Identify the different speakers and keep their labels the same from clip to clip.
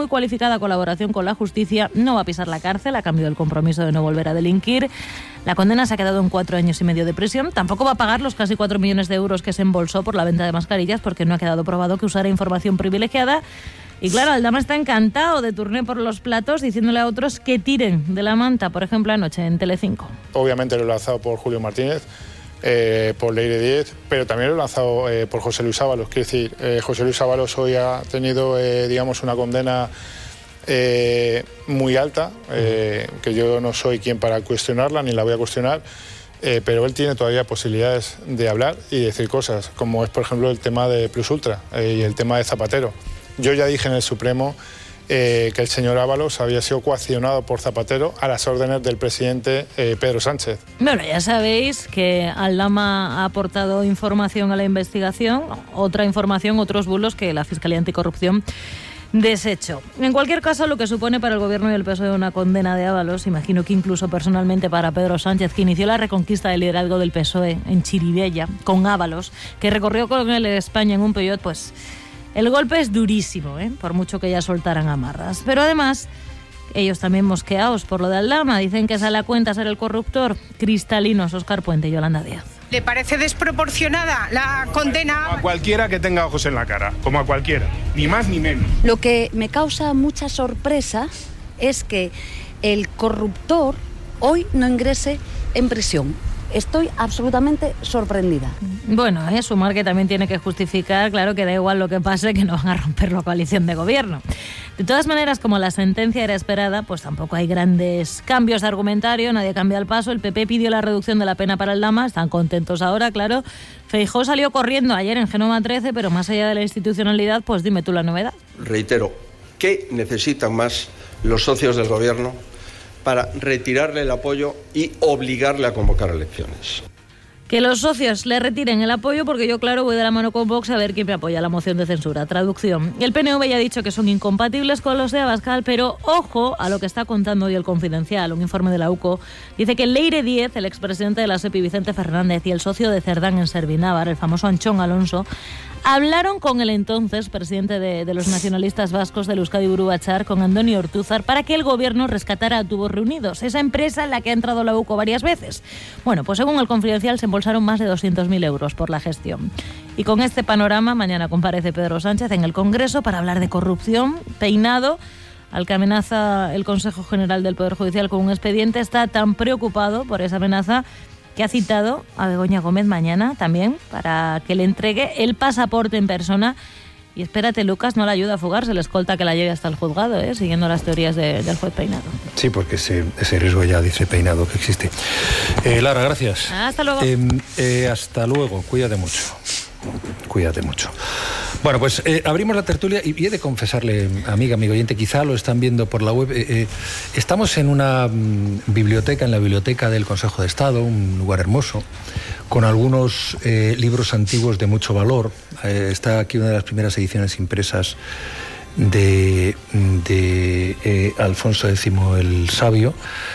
Speaker 1: muy cualificada colaboración con la justicia, no va a pisar la cárcel a cambio del compromiso de no volver a delinquir. La condena se ha quedado en 4 años y medio de prisión. Tampoco va a pagar los casi 4 millones de euros que se embolsó por la venta de mascarillas, porque no ha quedado probado que usara información privilegiada. Y claro, Aldama está encantado de turné por los platos, diciéndole a otros que tiren de la manta, por ejemplo, anoche en Telecinco.
Speaker 2: Obviamente lo he lanzado por Julio Martínez, por Leire Díez, pero también lo he lanzado por José Luis Ábalos. Quiero decir, José Luis Ábalos hoy ha tenido, digamos, una condena muy alta, que yo no soy quien para cuestionarla, ni la voy a cuestionar, pero él tiene todavía posibilidades de hablar y decir cosas, como es, por ejemplo, el tema de Plus Ultra y el tema de Zapatero. Yo ya dije en el Supremo que el señor Ábalos había sido coaccionado por Zapatero a las órdenes del presidente Pedro Sánchez.
Speaker 1: Bueno, ya sabéis que Aldama ha aportado información a la investigación, otra información, otros bulos que la Fiscalía Anticorrupción desechó. En cualquier caso, lo que supone para el Gobierno y el PSOE una condena de Ábalos, imagino que incluso personalmente para Pedro Sánchez, que inició la reconquista del liderazgo del PSOE en Chirivella, con Ábalos, que recorrió con él España en un Peugeot, pues el golpe es durísimo, por mucho que ya soltaran amarras. Pero además, ellos también mosqueados por lo de Aldama, dicen que sale a cuenta ser el corruptor. Cristalinos, Óscar Puente y Yolanda Díaz.
Speaker 3: ¿Le parece desproporcionada la condena?
Speaker 4: A cualquiera que tenga ojos en la cara, como a cualquiera, ni más ni menos.
Speaker 5: Lo que me causa mucha sorpresa es que el corruptor hoy no ingrese en prisión. Estoy absolutamente sorprendida.
Speaker 1: Bueno, sumar que también tiene que justificar, claro, que da igual lo que pase, que no van a romper la coalición de gobierno. De todas maneras, como la sentencia era esperada, pues tampoco hay grandes cambios de argumentario, nadie cambia el paso. El PP pidió la reducción de la pena para Aldama, están contentos ahora, claro. Feijóo salió corriendo ayer en Génova 13, pero más allá de la institucionalidad, pues dime tú la novedad.
Speaker 6: Reitero, ¿qué necesitan más los socios del gobierno para retirarle el apoyo y obligarle a convocar elecciones?
Speaker 1: Que los socios le retiren el apoyo, porque yo, claro, voy de la mano con Vox a ver quién me apoya la moción de censura. Traducción. El PNV ya ha dicho que son incompatibles con los de Abascal, pero ojo a lo que está contando hoy el Confidencial. Un informe de la UCO dice que Leire Díez, el expresidente de la SEPI, Vicente Fernández, y el socio de Cerdán en Servinávar, el famoso Anchón Alonso, hablaron con el entonces presidente de los nacionalistas vascos del Euskadi Buru Batzar, con Andoni Ortúzar, para que el gobierno rescatara a Tubos Reunidos, esa empresa en la que ha entrado la UCO varias veces. Bueno, pues según el Confidencial se embolsaron más de 200.000 euros por la gestión. Y con este panorama, mañana comparece Pedro Sánchez en el Congreso para hablar de corrupción. Peinado, al que amenaza el Consejo General del Poder Judicial con un expediente, está tan preocupado por esa amenaza que ha citado a Begoña Gómez mañana también para que le entregue el pasaporte en persona. Y espérate, Lucas, no la ayuda a fugarse, le escolta que la lleve hasta el juzgado, siguiendo las teorías del juez Peinado.
Speaker 7: Sí, porque ese riesgo ya dice Peinado que existe. Lara, gracias.
Speaker 1: Hasta luego.
Speaker 7: Hasta luego, cuídate mucho. Cuídate mucho. Bueno, pues abrimos la tertulia y he de confesarle, amigo oyente, quizá lo están viendo por la web. Estamos en una biblioteca, en la biblioteca del Consejo de Estado, un lugar hermoso, con algunos libros antiguos de mucho valor. Está aquí una de las primeras ediciones impresas de Alfonso X el Sabio.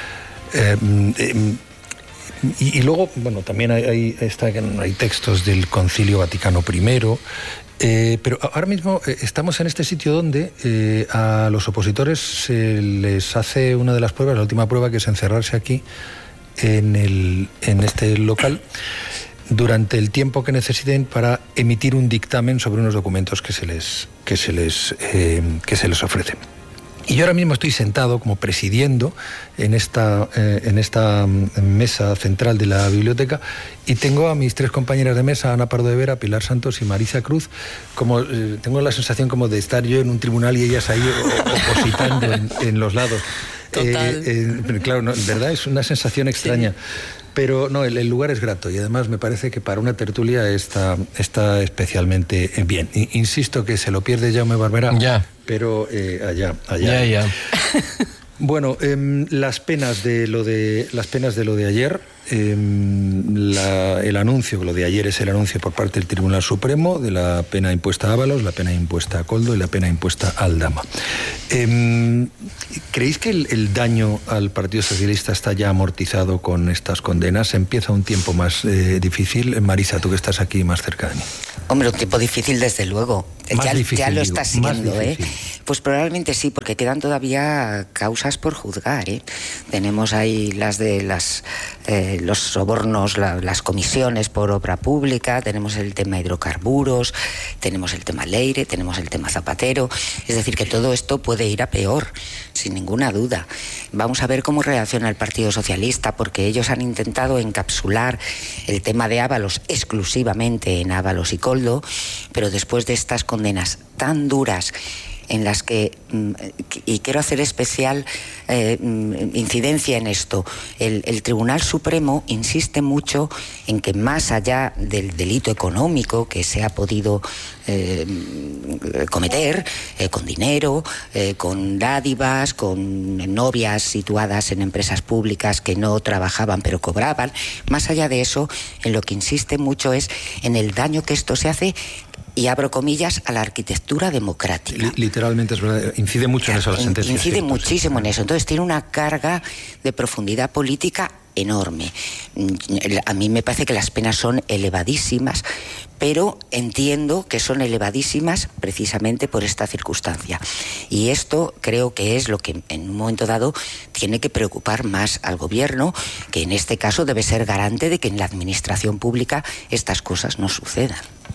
Speaker 7: Y luego, bueno, también hay textos del Concilio Vaticano I, pero ahora mismo estamos en este sitio donde a los opositores se les hace una de las pruebas, la última prueba, que es encerrarse aquí en este local durante el tiempo que necesiten para emitir un dictamen sobre unos documentos que se les ofrecen. Y yo ahora mismo estoy sentado como presidiendo en esta mesa central de la biblioteca, y tengo a mis 3 compañeras de mesa, Ana Pardo de Vera, Pilar Santos y Marisa Cruz, como tengo la sensación como de estar yo en un tribunal y ellas ahí opositando en los lados.
Speaker 8: Total.
Speaker 7: Claro, no, en verdad es una sensación extraña. Sí. Pero no, el lugar es grato y además me parece que para una tertulia está especialmente bien. Insisto que se lo pierde Jaume Barberá, ya. Pero allá. Ya. Bueno, las penas de lo de ayer, el anuncio, lo de ayer es el anuncio por parte del Tribunal Supremo de la pena impuesta a Ábalos, la pena impuesta a Koldo y la pena impuesta a Aldama. ¿Creéis que el daño al Partido Socialista está ya amortizado con estas condenas? ¿Empieza un tiempo más difícil? Marisa, tú que estás aquí más cerca de mí.
Speaker 8: Hombre, un tiempo difícil desde luego.
Speaker 5: Ya lo está siendo, Pues probablemente sí, porque quedan todavía causas por juzgar, Tenemos ahí las de los sobornos, las comisiones por obra pública, tenemos el tema hidrocarburos, tenemos el tema Leire, tenemos el tema Zapatero. Es decir, que todo esto puede ir a peor, sin ninguna duda. Vamos a ver cómo reacciona el Partido Socialista, porque ellos han intentado encapsular el tema de Ábalos exclusivamente en Ábalos y Koldo, pero después de estas condenas tan duras en las que, y quiero hacer especial incidencia en esto, el Tribunal Supremo insiste mucho en que más allá del delito económico que se ha podido cometer con dinero, con dádivas, con novias situadas en empresas públicas que no trabajaban pero cobraban, más allá de eso, en lo que insiste mucho es en el daño que esto se hace, y abro comillas, a la arquitectura democrática.
Speaker 7: Literalmente, es verdad, incide mucho en eso la sentencia.
Speaker 5: Incide muchísimo en eso. Entonces tiene una carga de profundidad política enorme. A mí me parece que las penas son elevadísimas, pero entiendo que son elevadísimas precisamente por esta circunstancia. Y esto creo que es lo que en un momento dado tiene que preocupar más al gobierno, que en este caso debe ser garante de que en la administración pública estas cosas no sucedan.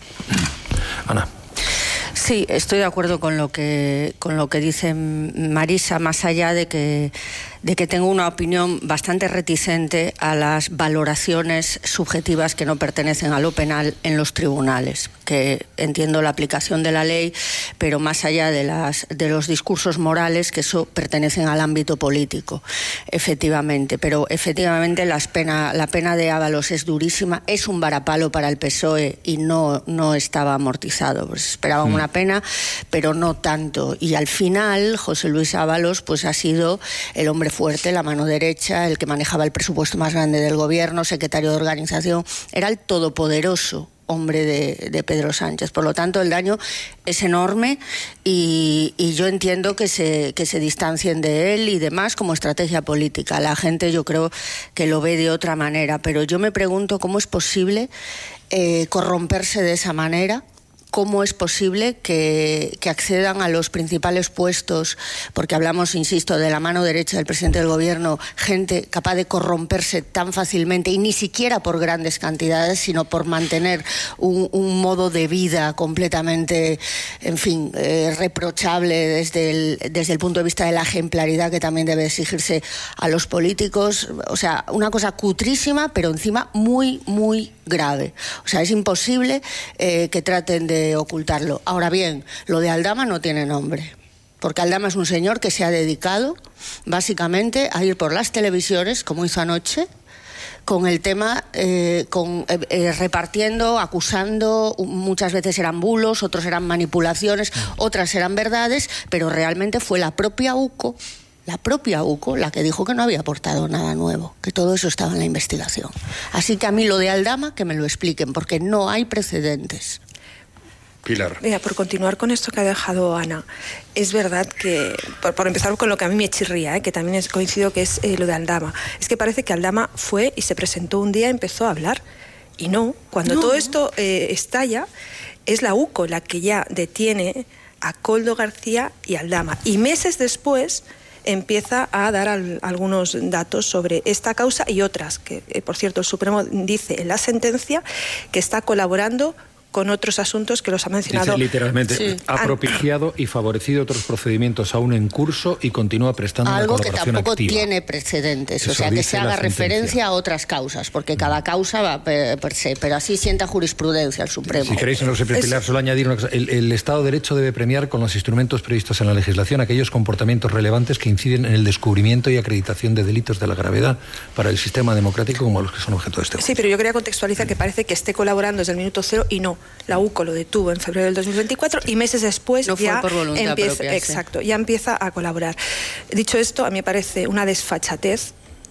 Speaker 7: Ana.
Speaker 8: Sí, estoy de acuerdo con lo que dice Marisa, más allá de que tengo una opinión bastante reticente a las valoraciones subjetivas que no pertenecen a lo penal en los tribunales, que entiendo la aplicación de la ley, pero más allá de los discursos morales, que eso pertenecen al ámbito político, efectivamente. Pero efectivamente la pena de Ábalos es durísima, es un varapalo para el PSOE y no estaba amortizado. Pues esperaban una pena, pero no tanto. Y al final José Luis Ábalos pues ha sido el hombre fuerte, la mano derecha, el que manejaba el presupuesto más grande del gobierno, secretario de organización, era el todopoderoso hombre de Pedro Sánchez. Por lo tanto, el daño es enorme y yo entiendo que se distancien de él y demás como estrategia política. La gente yo creo que lo ve de otra manera, pero yo me pregunto cómo es posible corromperse de esa manera. ¿Cómo es posible que accedan a los principales puestos? Porque hablamos, insisto, de la mano derecha del presidente del gobierno, gente capaz de corromperse tan fácilmente y ni siquiera por grandes cantidades, sino por mantener un modo de vida completamente, en fin, reprochable desde el punto de vista de la ejemplaridad que también debe exigirse a los políticos. O sea, una cosa cutrísima, pero encima muy, muy grave. O sea, es imposible que traten de ocultarlo. Ahora bien, lo de Aldama no tiene nombre, porque Aldama es un señor que se ha dedicado básicamente a ir por las televisiones, como hizo anoche, con el tema, repartiendo, acusando, muchas veces eran bulos, otros eran manipulaciones, otras eran verdades, pero realmente fue la propia UCO la que dijo que no había aportado nada nuevo, que todo eso estaba en la investigación. Así que a mí lo de Aldama, que me lo expliquen, porque no hay precedentes.
Speaker 7: Pilar.
Speaker 9: Mira, por continuar con esto que ha dejado Ana, es verdad que, por empezar con lo que a mí me chirría, que también coincido que es lo de Aldama, es que parece que Aldama fue y se presentó un día y empezó a hablar, y cuando todo esto estalla, es la UCO la que ya detiene a Koldo García y Aldama, y meses después empieza a dar algunos datos sobre esta causa y otras, que por cierto el Supremo dice en la sentencia que está colaborando con otros asuntos que los ha mencionado.
Speaker 7: Dice literalmente, ha propiciado y favorecido otros procedimientos aún en curso y continúa prestando
Speaker 8: algo
Speaker 7: una colaboración
Speaker 8: que tampoco
Speaker 7: activa.
Speaker 8: Tiene precedentes,
Speaker 7: Eso
Speaker 8: o sea, que se haga referencia a otras causas, porque cada causa va per se, pero así sienta jurisprudencia el Supremo.
Speaker 7: Si queréis, no sé, Pilar, solo añadir una cosa. El Estado de Derecho debe premiar con los instrumentos previstos en la legislación aquellos comportamientos relevantes que inciden en el descubrimiento y acreditación de delitos de la gravedad para el sistema democrático como los que son objeto de este juicio.
Speaker 9: Sí, pero yo quería contextualizar que parece que esté colaborando desde el minuto cero y no. La UCO lo detuvo en febrero del 2024 y meses después ya empieza a colaborar. Dicho esto, a mí me parece una desfachatez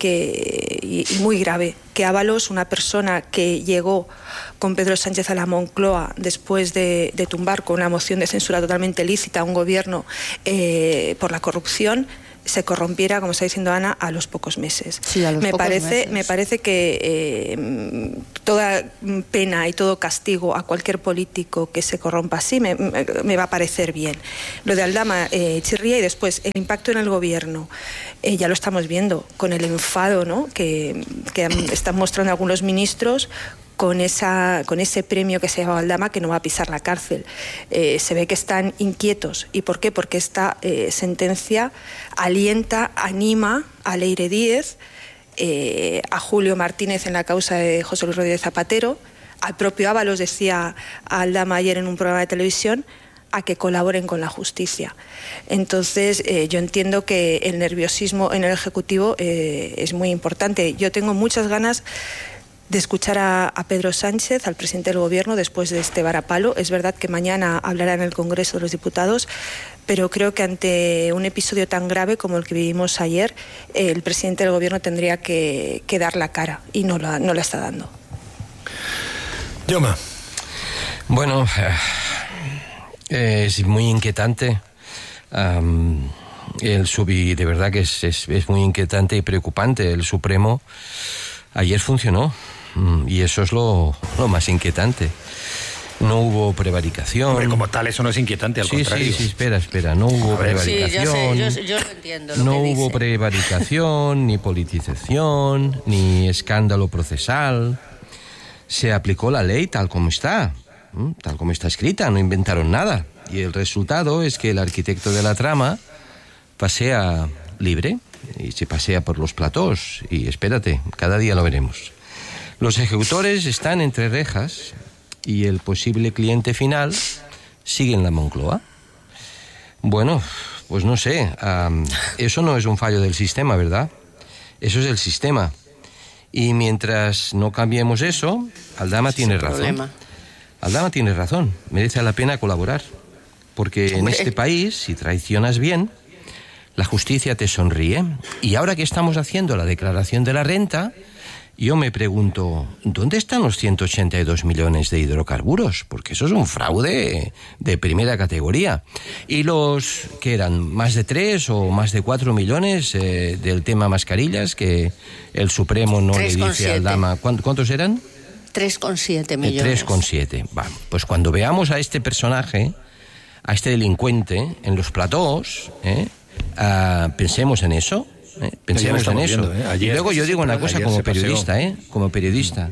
Speaker 9: y muy grave que Ábalos, una persona que llegó con Pedro Sánchez a la Moncloa después de tumbar con una moción de censura totalmente lícita a un gobierno por la corrupción, se corrompiera, como está diciendo Ana, a los pocos meses.
Speaker 8: Sí, a los pocos meses.
Speaker 9: Me parece que toda pena y todo castigo a cualquier político que se corrompa así me va a parecer bien. Lo de Aldama chirría, y después el impacto en el gobierno, ya lo estamos viendo con el enfado, ¿no?, que están mostrando algunos ministros con ese premio que se llama Aldama, que no va a pisar la cárcel. Se ve que están inquietos. ¿Y por qué? Porque esta sentencia anima a Leire Díez, a Julio Martínez en la causa de José Luis Rodríguez Zapatero, al propio Ábalos, decía Aldama ayer en un programa de televisión, a que colaboren con la justicia. Entonces, yo entiendo que el nerviosismo en el Ejecutivo es muy importante. Yo tengo muchas ganas de escuchar a Pedro Sánchez, al presidente del Gobierno, después de este varapalo. Es verdad que mañana hablará en el Congreso de los Diputados, pero creo que ante un episodio tan grave como el que vivimos ayer, el presidente del Gobierno tendría que dar la cara, y no la está dando.
Speaker 7: Jaume.
Speaker 10: Bueno, es muy inquietante. De verdad que es muy inquietante y preocupante. El Supremo ayer funcionó, y eso es lo más inquietante. No hubo prevaricación.
Speaker 7: Hombre, como tal, eso no es inquietante, al contrario.
Speaker 10: Sí, espera. No hubo prevaricación.
Speaker 8: Sí, yo lo entiendo.
Speaker 10: No hubo prevaricación, ni politización, ni escándalo procesal. Se aplicó la ley tal como está escrita, no inventaron nada. Y el resultado es que el arquitecto de la trama pasea libre y se pasea por los platós. Y espérate, cada día lo veremos. Los ejecutores están entre rejas y el posible cliente final sigue en la Moncloa. Bueno, pues no sé, eso no es un fallo del sistema, ¿verdad? Eso es el sistema. Y mientras no cambiemos eso, Aldama tiene razón. Aldama tiene razón, merece la pena colaborar. Porque en este país, si traicionas bien, la justicia te sonríe. Y ahora que estamos haciendo la declaración de la renta, yo me pregunto, ¿dónde están los 182 millones de hidrocarburos? Porque eso es un fraude de primera categoría. Y los que eran más de 3 o más de 4 millones del tema mascarillas, que el Supremo no le dice a Aldama. ¿Cuántos eran?
Speaker 8: 3,7 millones.
Speaker 10: 3,7. Bueno, pues cuando veamos a este personaje, a este delincuente en los platós, pensemos en eso. Pensemos en eso. Y luego yo digo una cosa como periodista.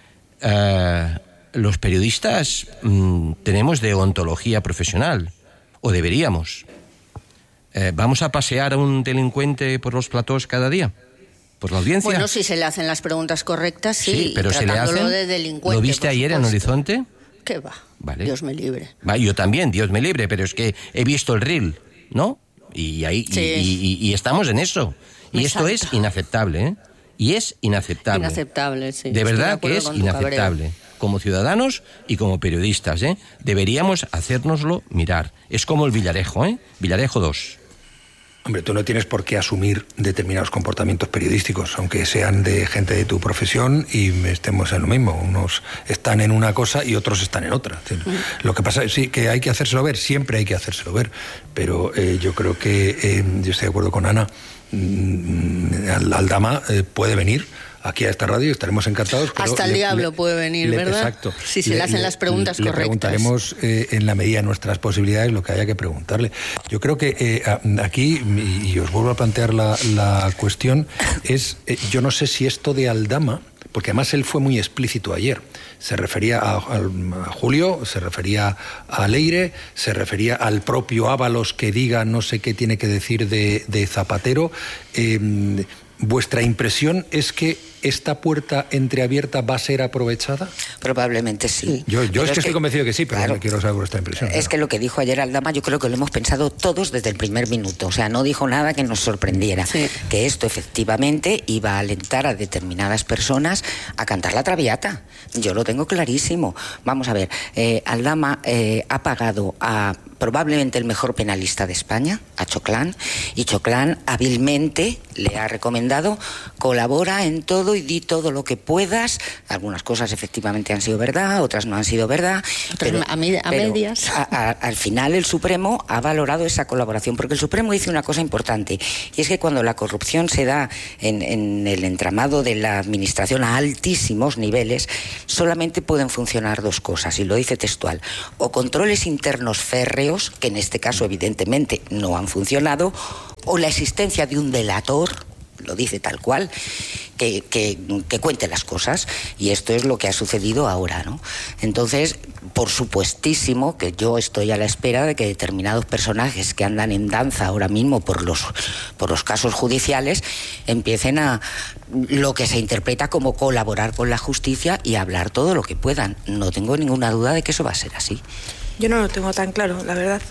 Speaker 10: Los periodistas tenemos deontología profesional, o deberíamos. ¿Vamos a pasear a un delincuente por los platós cada día? ¿Por la audiencia?
Speaker 8: Bueno, si se le hacen las preguntas correctas, sí,
Speaker 10: pero se le hacen.
Speaker 8: De delincuente,
Speaker 10: ¿lo viste ayer en Horizonte?
Speaker 8: ¿Qué va?
Speaker 10: Vale.
Speaker 8: Dios me libre.
Speaker 10: Yo también, Dios me libre, pero es que he visto el reel, ¿no? Y ahí y estamos en eso. Y esto es inaceptable, ¿eh? Y es inaceptable.
Speaker 8: Inaceptable, sí.
Speaker 10: De verdad que es inaceptable. Como ciudadanos y como periodistas, ¿eh? Deberíamos hacérnoslo mirar. Es como el Villarejo, ¿eh? Villarejo 2.
Speaker 7: Hombre, tú no tienes por qué asumir determinados comportamientos periodísticos, aunque sean de gente de tu profesión y estemos en lo mismo. Unos están en una cosa y otros están en otra. Lo que pasa es que hay que hacérselo ver, siempre hay que hacérselo ver, pero yo creo que, yo estoy de acuerdo con Ana, Aldama puede venir aquí a esta radio, estaremos encantados. Pero
Speaker 8: hasta el diablo puede venir, ¿verdad?
Speaker 7: Exacto.
Speaker 8: Si se le hacen las preguntas correctas.
Speaker 7: Le preguntaremos en la medida de nuestras posibilidades lo que haya que preguntarle. Yo creo que aquí, y os vuelvo a plantear la cuestión, es, yo no sé si esto de Aldama, porque además él fue muy explícito ayer, se refería a Julio, se refería a Leire, se refería al propio Ábalos que diga no sé qué tiene que decir de Zapatero. ¿Vuestra impresión es que esta puerta entreabierta va a ser aprovechada?
Speaker 5: Probablemente sí.
Speaker 7: Yo es que estoy convencido que sí, pero
Speaker 5: claro,
Speaker 7: no quiero saber vuestra impresión.
Speaker 5: Es que lo que dijo ayer Aldama, yo creo que lo hemos pensado todos desde el primer minuto. O sea, no dijo nada que nos sorprendiera. Sí. Que esto efectivamente iba a alentar a determinadas personas a cantar la Traviata. Yo lo tengo clarísimo. Vamos a ver, Aldama ha pagado a probablemente el mejor penalista de España, a Choclán, y Choclán hábilmente le ha recomendado colabora en todo todo y di todo lo que puedas. Algunas cosas efectivamente han sido verdad, otras no han sido verdad. Pero
Speaker 8: a medias.
Speaker 5: Al final el Supremo ha valorado esa colaboración, porque el Supremo dice una cosa importante, y es que cuando la corrupción se da en el entramado de la administración a altísimos niveles, solamente pueden funcionar dos cosas, y lo dice textual: o controles internos férreos, que en este caso evidentemente no han funcionado, o la existencia de un delator, lo dice tal cual, que cuente las cosas, y esto es lo que ha sucedido ahora, ¿no? Entonces, por supuestísimo que yo estoy a la espera de que determinados personajes que andan en danza ahora mismo por los casos judiciales empiecen a lo que se interpreta como colaborar con la justicia y hablar todo lo que puedan. No tengo ninguna duda de que eso va a ser así.
Speaker 9: Yo no lo tengo tan claro, la verdad.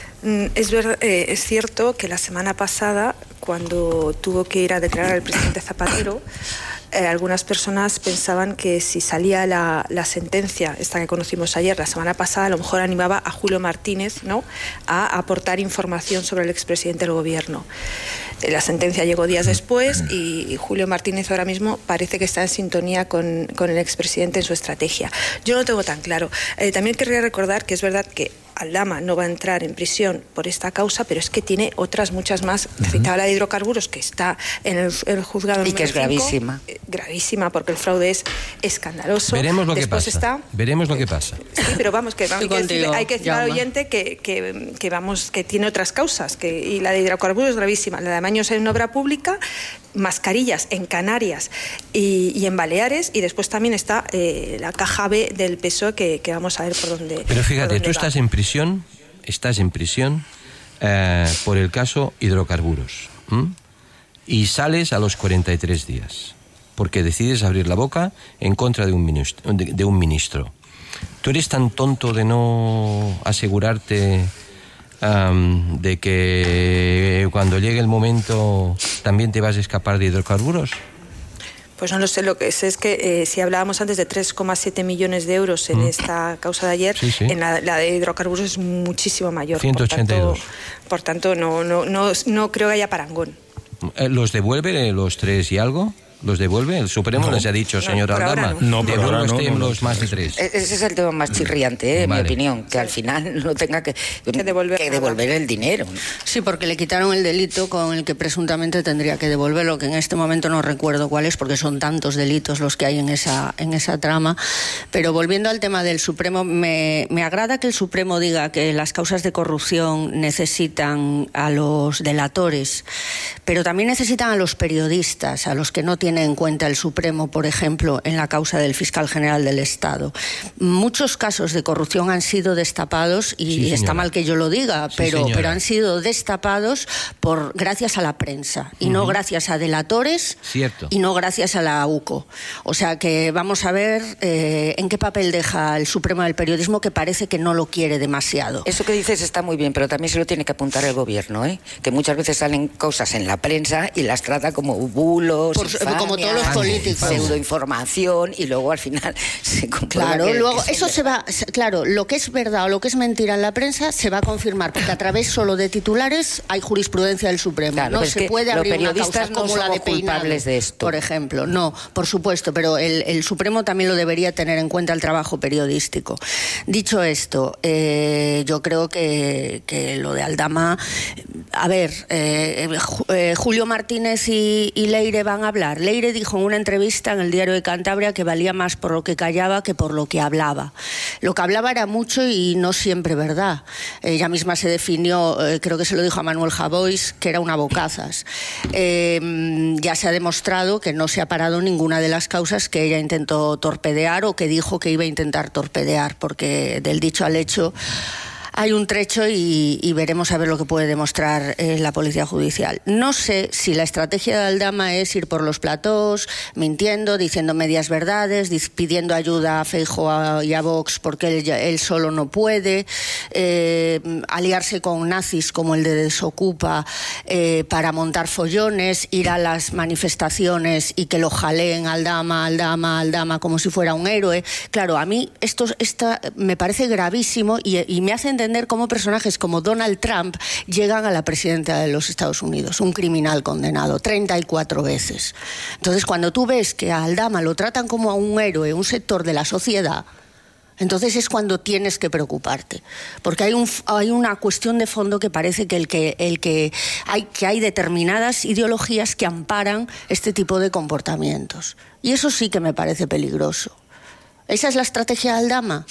Speaker 9: Es cierto que la semana pasada, cuando tuvo que ir a declarar al presidente Zapatero, algunas personas pensaban que si salía la sentencia, esta que conocimos ayer, la semana pasada, a lo mejor animaba a Julio Martínez, ¿no?, a aportar información sobre el expresidente del gobierno. La sentencia llegó días después y Julio Martínez ahora mismo parece que está en sintonía con el expresidente en su estrategia. Yo no lo tengo tan claro. También querría recordar que es verdad que Aldama no va a entrar en prisión por esta causa, pero es que tiene otras muchas más. Citaba la de hidrocarburos, que está en el juzgado número 5.
Speaker 5: Y que es gravísima.
Speaker 9: Gravísima, porque el fraude es escandaloso.
Speaker 10: Veremos lo que pasa. Veremos lo que pasa.
Speaker 9: Sí, pero vamos, que hay que decir al oyente que tiene otras causas, y la de hidrocarburos es gravísima. La de amaños en obra pública, mascarillas en Canarias y en Baleares, y después también está la caja B del PSOE, que vamos a ver por dónde.
Speaker 10: Pero fíjate, tú estás en prisión por el caso hidrocarburos, y sales a los 43 días porque decides abrir la boca en contra de un ministro. ¿Tú eres tan tonto de no asegurarte de que cuando llegue el momento también te vas a escapar de hidrocarburos?
Speaker 9: Pues no lo sé, lo que sé es que si hablábamos antes de 3,7 millones de euros en esta causa de ayer, sí. En la de hidrocarburos es muchísimo mayor.
Speaker 10: 182.
Speaker 9: Por tanto, no creo que haya parangón.
Speaker 10: ¿Los devuelve los 3 y algo? ¿Los devuelve? El Supremo les ha dicho, señor Aldama, devuelve usted los más de 3.
Speaker 5: Ese es el tema más chirriante, en mi opinión, que al final no tenga que devolver el dinero.
Speaker 8: Sí, porque le quitaron el delito con el que presuntamente tendría que devolverlo, que en este momento no recuerdo cuál es, porque son tantos delitos los que hay en esa trama. Pero volviendo al tema del Supremo, me agrada que el Supremo diga que las causas de corrupción necesitan a los delatores, pero también necesitan a los periodistas, a los que no tiene en cuenta el Supremo, por ejemplo, en la causa del fiscal general del Estado. Muchos casos de corrupción han sido destapados, y está mal que yo lo diga, pero han sido destapados gracias a la prensa, y no gracias a delatores, y no gracias a la UCO. O sea que vamos a ver en qué papel deja el Supremo del periodismo, que parece que no lo quiere demasiado.
Speaker 5: Eso que dices está muy bien, pero también se lo tiene que apuntar el gobierno, que muchas veces salen cosas en la prensa y las trata como bulos,
Speaker 8: como todos los políticos,
Speaker 5: pseudoinformación, y luego al final se comprueba.
Speaker 8: Claro, luego eso se va, claro, lo que es verdad o lo que es mentira en la prensa se va a confirmar, porque a través solo de titulares hay jurisprudencia del Supremo.
Speaker 5: Claro,
Speaker 8: no se puede abrir una causa como la de Peinado,
Speaker 5: de esto,
Speaker 8: por ejemplo. No, por supuesto, pero el Supremo también lo debería tener en cuenta, el trabajo periodístico. Dicho esto, yo creo que lo de Aldama, a ver, Julio Martínez y Leire van a hablar. Leire dijo en una entrevista en el Diario de Cantabria que valía más por lo que callaba que por lo que hablaba. Lo que hablaba era mucho y no siempre verdad. Ella misma se definió, creo que se lo dijo a Manuel Javois, que era una bocazas. Ya se ha demostrado que no se ha parado ninguna de las causas que ella intentó torpedear o que dijo que iba a intentar torpedear, porque del dicho al hecho hay un trecho y veremos a ver lo que puede demostrar la Policía Judicial. No sé si la estrategia de Aldama es ir por los platós, mintiendo, diciendo medias verdades, pidiendo ayuda a Feijóo y a Vox porque él solo no puede, aliarse con nazis como el de Desocupa para montar follones, ir a las manifestaciones y que lo jaleen Aldama como si fuera un héroe. Claro, a mí esto me parece gravísimo y me hace entender entender cómo personajes como Donald Trump llegan a la presidencia de los Estados Unidos, un criminal condenado 34 veces. Entonces, cuando tú ves que a Aldama lo tratan como a un héroe, un sector de la sociedad, entonces es cuando tienes que preocuparte, porque hay una cuestión de fondo que parece que hay determinadas ideologías que amparan este tipo de comportamientos, y eso sí que me parece peligroso. ¿Esa es la estrategia de Aldama?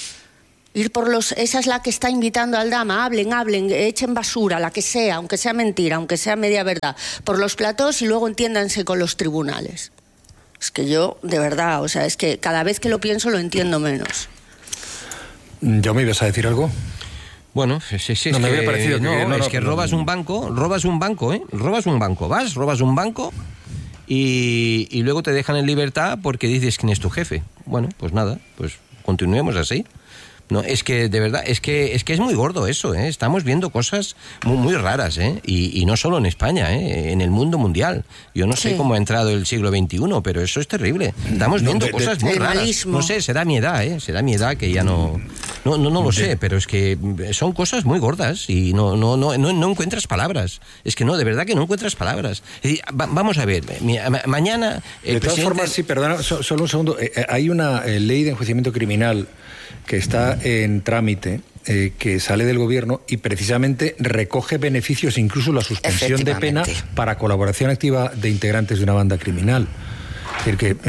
Speaker 8: Esa es la que está invitando a Aldama, hablen, echen basura, la que sea, aunque sea mentira, aunque sea media verdad, por los platós y luego entiéndanse con los tribunales. Es que yo, de verdad, o sea, es que cada vez que lo pienso lo entiendo menos.
Speaker 7: ¿Ya me ibas a decir algo?
Speaker 10: Bueno, sí,
Speaker 7: no me había parecido
Speaker 10: que robas un banco, robas un banco, robas un banco y luego te dejan en libertad porque dices quién es tu jefe. Bueno, pues nada, pues continuemos así. No, es que de verdad, es que es muy gordo eso, ¿eh? Estamos viendo cosas muy raras, ¿eh? Y no solo en España, ¿eh? En el mundo mundial. Yo no sé cómo ha entrado el siglo XXI, pero eso es terrible. Estamos viendo cosas muy raras.
Speaker 8: Malismo.
Speaker 10: No sé, será mi edad, ¿eh? Será mi edad que ya no lo sé, pero es que son cosas muy gordas y no encuentras palabras. Es que no, de verdad que no encuentras palabras. Vamos a ver, mañana...
Speaker 7: De todas formas, sí, perdona, solo un segundo. Hay una ley de enjuiciamiento criminal que está en trámite, que sale del gobierno y precisamente recoge beneficios, incluso la suspensión de pena para colaboración activa de integrantes de una banda criminal. Es decir, que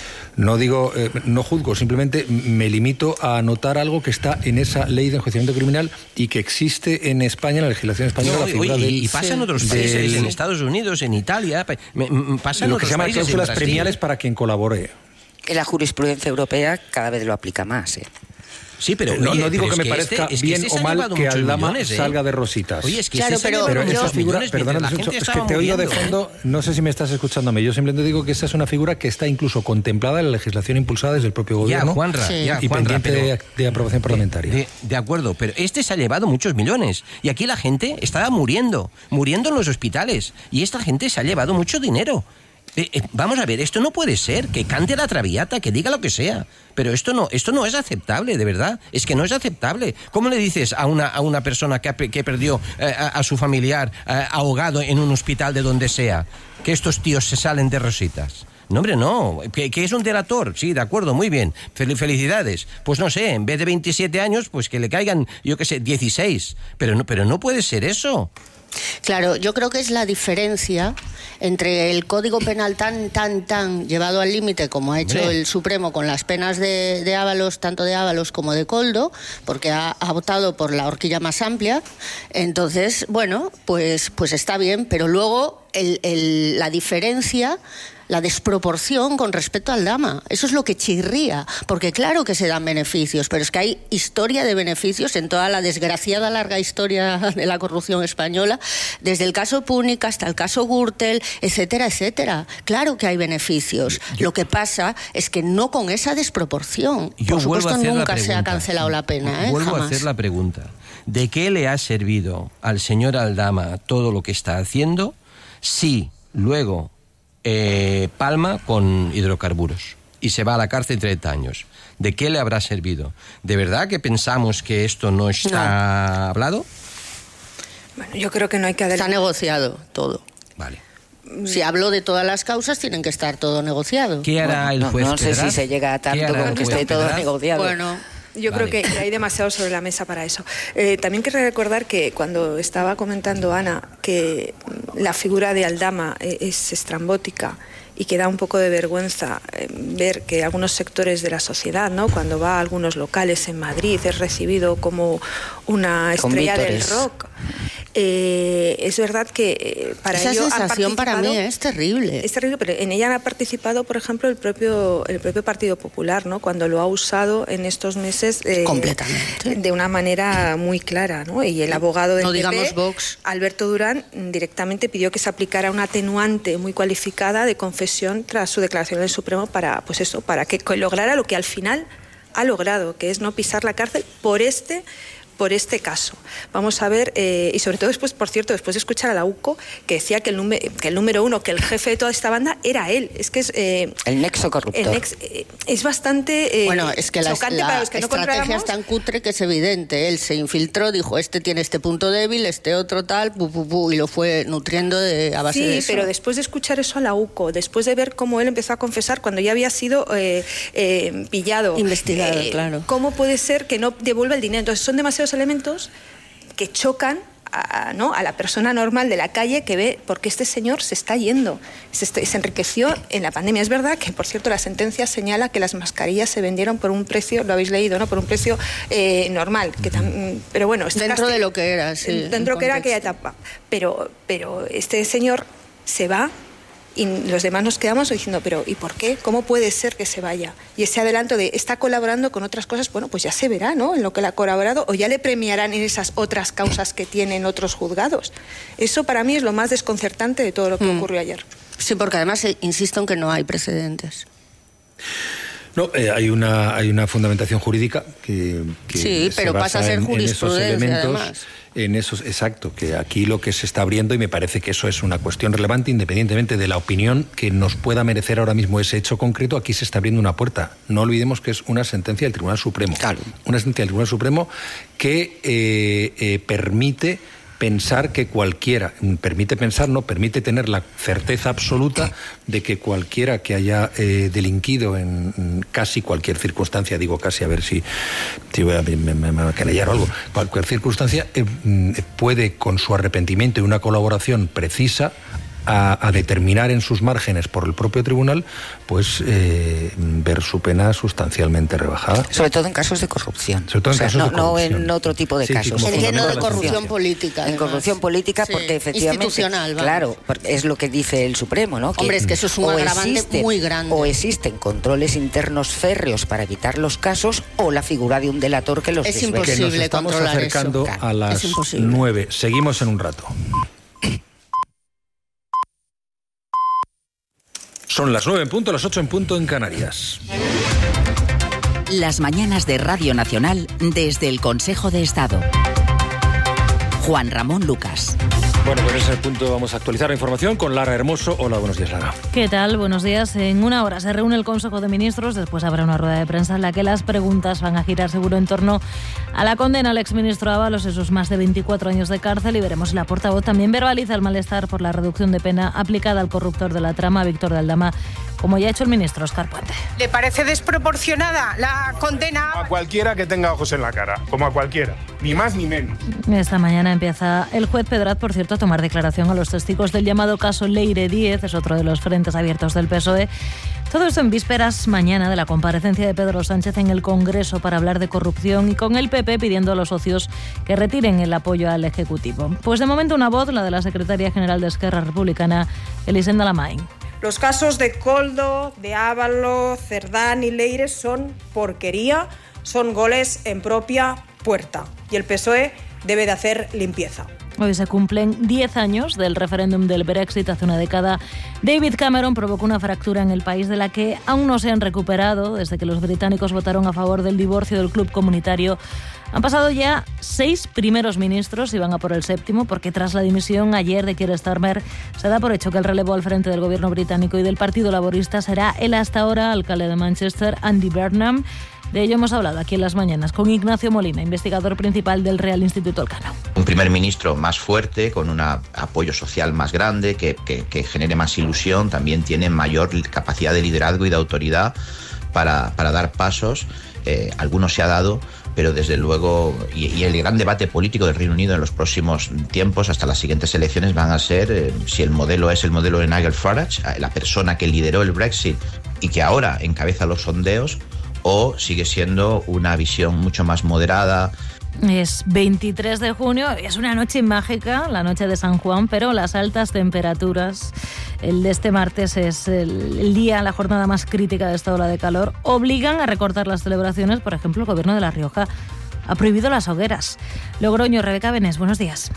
Speaker 7: no juzgo, simplemente me limito a anotar algo que está en esa ley de enjuiciamiento criminal y que existe en España, en la legislación española.
Speaker 10: Y pasa en otros países, en Estados Unidos, en Italia, pasa en
Speaker 7: lo que
Speaker 10: otros
Speaker 7: se llama
Speaker 10: países,
Speaker 7: cláusulas premiales para quien colabore.
Speaker 5: La jurisprudencia europea cada vez lo aplica más,
Speaker 10: Sí, pero
Speaker 7: no digo que me parezca bien o mal que Aldama salga de rositas.
Speaker 10: Oye, es que
Speaker 8: claro, pero
Speaker 7: esa figura, perdona, es que te oigo de fondo, no sé si me estás escuchándome. Yo simplemente digo que esa es una figura que está incluso contemplada en la legislación impulsada desde el propio gobierno y pendiente de aprobación parlamentaria.
Speaker 10: De acuerdo, pero se ha llevado muchos millones y aquí la gente estaba muriendo en los hospitales y esta gente se ha llevado mucho dinero. Vamos a ver, esto no puede ser, que cante la Traviata, que diga lo que sea, pero esto no es aceptable, de verdad, es que no es aceptable. ¿Cómo le dices a una persona que perdió a su familiar ahogado en un hospital de donde sea, que estos tíos se salen de rositas? No, hombre, no, que es un delator, sí, de acuerdo, muy bien, felicidades. Pues no sé, en vez de 27 años, pues que le caigan, yo qué sé, 16, pero no puede ser eso.
Speaker 8: Claro, yo creo que es la diferencia entre el Código Penal tan llevado al límite como ha hecho el Supremo con las penas de Ábalos, tanto de Ábalos como de Koldo, porque ha votado por la horquilla más amplia. Entonces, bueno, pues está bien, pero luego la diferencia, la desproporción con respecto al Aldama, eso es lo que chirría, porque claro que se dan beneficios, pero es que hay historia de beneficios en toda la desgraciada larga historia de la corrupción española, desde el caso Púnic hasta el caso Gürtel, etcétera, etcétera. Claro que hay beneficios. Lo que pasa es que no con esa desproporción. Por supuesto, nunca se ha cancelado la pena.
Speaker 10: Vuelvo
Speaker 8: jamás.
Speaker 10: a hacer la pregunta. ¿De qué le ha servido al señor Aldama todo lo que está haciendo si luego palma con hidrocarburos y se va a la cárcel 30 años? ¿De qué le habrá servido? ¿De verdad que pensamos que esto no está hablado?
Speaker 9: Bueno, yo creo que no hay que
Speaker 8: Está negociado todo.
Speaker 10: Vale.
Speaker 8: Si hablo de todas las causas, tienen que estar todo negociado.
Speaker 10: ¿Qué hará el juez?
Speaker 5: No sé si se llega a tanto como que esté todo negociado.
Speaker 9: Bueno, yo creo que hay demasiado sobre la mesa para eso. También quiero recordar que cuando estaba comentando Ana que la figura de Aldama es estrambótica y que da un poco de vergüenza ver que algunos sectores de la sociedad, ¿no?, cuando va a algunos locales en Madrid es recibido como una estrella del rock. Es verdad que para
Speaker 8: esa
Speaker 9: ello
Speaker 8: sensación para mí es terrible.
Speaker 9: Es terrible, pero en ella ha participado, por ejemplo, el propio Partido Popular, ¿no?, cuando lo ha usado en estos meses
Speaker 8: completamente,
Speaker 9: de una manera muy clara, ¿no? Y el abogado del PP,
Speaker 8: digamos Vox,
Speaker 9: Alberto Durán, directamente pidió que se aplicara una atenuante muy cualificada de confesión tras su declaración en el Supremo para que lograra lo que al final ha logrado, que es no pisar la cárcel por este por este caso. Vamos a ver, y sobre todo después, por cierto, después de escuchar a la UCO, que decía que el número uno, que el jefe de toda esta banda era él. Es que es...
Speaker 5: el nexo corruptor.
Speaker 9: Es bastante
Speaker 8: bueno, es que
Speaker 9: chocante para los que no controlamos.
Speaker 8: La estrategia es tan cutre que es evidente. Él se infiltró, dijo, este tiene este punto débil, este otro tal, y lo fue nutriendo a base de eso.
Speaker 9: Sí, pero después de escuchar eso a la UCO, después de ver cómo él empezó a confesar cuando ya había sido pillado,
Speaker 8: investigado, claro.
Speaker 9: ¿Cómo puede ser que no devuelva el dinero? Entonces son demasiados elementos que chocan a la persona normal de la calle que ve porque este señor se está yendo, se enriqueció en la pandemia. Es verdad que, por cierto, la sentencia señala que las mascarillas se vendieron por un precio, lo habéis leído, ¿no? Por un precio normal, pero bueno,
Speaker 8: dentro de lo que era, sí,
Speaker 9: dentro de lo que era aquella etapa. Pero este señor se va y los demás nos quedamos diciendo, pero ¿y por qué? ¿Cómo puede ser que se vaya? Y ese adelanto de está colaborando con otras cosas, bueno, pues ya se verá, ¿no? En lo que le ha colaborado, o ya le premiarán en esas otras causas que tienen otros juzgados. Eso para mí es lo más desconcertante de todo lo que ocurrió ayer.
Speaker 8: Sí, porque además insisto en que no hay precedentes.
Speaker 7: No, hay una fundamentación jurídica que
Speaker 8: sí, pero
Speaker 7: se
Speaker 8: pasa a ser jurisprudencia,
Speaker 7: en esos elementos,
Speaker 8: además.
Speaker 7: En esos, exacto, que aquí lo que se está abriendo, y me parece que eso es una cuestión relevante, independientemente de la opinión que nos pueda merecer ahora mismo ese hecho concreto, aquí se está abriendo una puerta. No olvidemos que es una sentencia del Tribunal Supremo.
Speaker 5: Claro.
Speaker 7: Una sentencia del Tribunal Supremo que permite pensar que cualquiera, permite tener la certeza absoluta de que cualquiera que haya delinquido en casi cualquier circunstancia, digo casi, a ver si voy a me querellar o algo, cualquier circunstancia, puede con su arrepentimiento y una colaboración precisa a determinar en sus márgenes por el propio tribunal, pues ver su pena sustancialmente rebajada.
Speaker 5: Sobre todo en casos de corrupción.
Speaker 7: Sobre todo en casos de corrupción.
Speaker 5: No en otro tipo de casos.
Speaker 8: Entiendo de corrupción política.
Speaker 5: En corrupción política,
Speaker 8: sí,
Speaker 5: porque efectivamente...
Speaker 8: institucional, vamos.
Speaker 5: Claro, es lo que dice el Supremo, ¿no?
Speaker 8: Hombre, es que eso es un agravante muy grande.
Speaker 5: O existen controles internos férreos para evitar los casos, o la figura de un delator que los desvela.
Speaker 8: Es imposible
Speaker 7: que nos estamos acercando
Speaker 8: eso.
Speaker 7: A las 9. Seguimos en un rato. Son las 9 en punto, las 8 en punto en Canarias.
Speaker 11: Las mañanas de Radio Nacional desde el Consejo de Estado. Juan Ramón Lucas.
Speaker 7: Bueno, pues en ese punto vamos a actualizar la información con Lara Hermoso. Hola, buenos días, Lara.
Speaker 1: ¿Qué tal? Buenos días. En una hora se reúne el Consejo de Ministros, después habrá una rueda de prensa en la que las preguntas van a girar seguro en torno a la condena al exministro Ábalos, esos más de 24 años de cárcel, y veremos si la portavoz también verbaliza el malestar por la reducción de pena aplicada al corruptor de la trama, Víctor de Aldama, como ya ha hecho el ministro Óscar Puente.
Speaker 3: ¿Le parece desproporcionada la condena?
Speaker 4: A cualquiera que tenga ojos en la cara, como a cualquiera, ni más ni menos.
Speaker 1: Esta mañana empieza el juez Pedraz, por cierto, a tomar declaración a los testigos del llamado caso Leire Díez, es otro de los frentes abiertos del PSOE. Todo esto en vísperas mañana de la comparecencia de Pedro Sánchez en el Congreso para hablar de corrupción, y con el PP pidiendo a los socios que retiren el apoyo al Ejecutivo. Pues de momento una voz, la de la secretaria general de Esquerra Republicana, Elisenda Lamain.
Speaker 3: Los casos de Koldo, de Ábalos, Cerdán y Leire son porquería, son goles en propia puerta, y el PSOE debe de hacer limpieza.
Speaker 1: Hoy se cumplen 10 años del referéndum del Brexit. Hace una década, David Cameron provocó una fractura en el país de la que aún no se han recuperado desde que los británicos votaron a favor del divorcio del club comunitario. Han pasado ya 6 primeros ministros y van a por el 7º, porque tras la dimisión ayer de Keir Starmer se da por hecho que el relevo al frente del gobierno británico y del Partido Laborista será el hasta ahora alcalde de Manchester, Andy Burnham. De ello hemos hablado aquí en Las Mañanas con Ignacio Molina, investigador principal del Real Instituto Elcano.
Speaker 12: Un primer ministro más fuerte, con un apoyo social más grande, que genere más ilusión, también tiene mayor capacidad de liderazgo y de autoridad para dar pasos. Algunos se ha dado, pero desde luego, y el gran debate político del Reino Unido en los próximos tiempos, hasta las siguientes elecciones, van a ser si el modelo es el modelo de Nigel Farage, la persona que lideró el Brexit y que ahora encabeza los sondeos, o sigue siendo una visión mucho más moderada.
Speaker 1: Es 23 de junio, es una noche mágica, la noche de San Juan, pero las altas temperaturas, el de este martes es el día, la jornada más crítica de esta ola de calor, obligan a recortar las celebraciones. Por ejemplo, el Gobierno de La Rioja ha prohibido las hogueras. Logroño, Rebeca Benés, buenos días.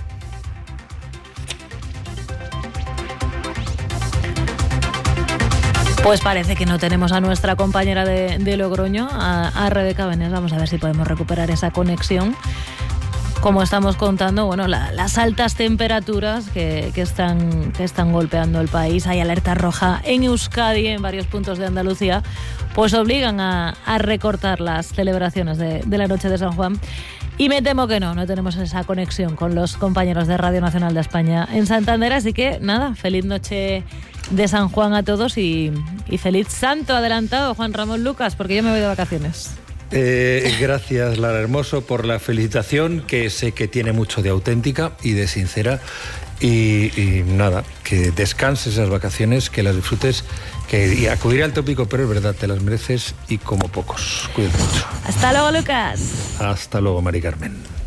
Speaker 1: Pues parece que no tenemos a nuestra compañera de Logroño, a Rebeca Benés. Vamos a ver si podemos recuperar esa conexión. como estamos contando, bueno, las altas temperaturas que están golpeando el país. Hay alerta roja en Euskadi, en varios puntos de Andalucía, pues obligan a recortar las celebraciones de la noche de San Juan. Y me temo que no tenemos esa conexión con los compañeros de Radio Nacional de España en Santander. Así que nada, feliz noche de San Juan a todos y feliz santo adelantado, Juan Ramón Lucas, porque yo me voy de vacaciones.
Speaker 7: Gracias, Lara Hermoso, por la felicitación, que sé que tiene mucho de auténtica y de sincera. Y nada, que descanses esas vacaciones, que las disfrutes, y acudiré al tópico, pero es verdad, te las mereces y como pocos. Cuídate mucho.
Speaker 1: Hasta luego, Lucas.
Speaker 7: Hasta luego, Mari Carmen.